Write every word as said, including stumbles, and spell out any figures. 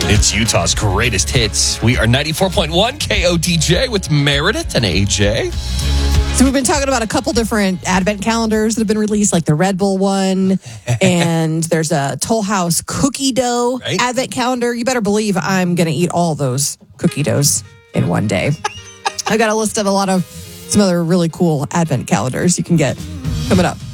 It's Utah's greatest hits. We are ninety-four point one K O D J with Meredith and A J. So we've been talking about a couple different advent calendars that have been released, like the Red Bull one, and there's a Toll House cookie dough right? advent calendar. You better believe I'm going to eat all those cookie doughs in one day. I got a list of a lot of some other really cool advent calendars you can get coming up.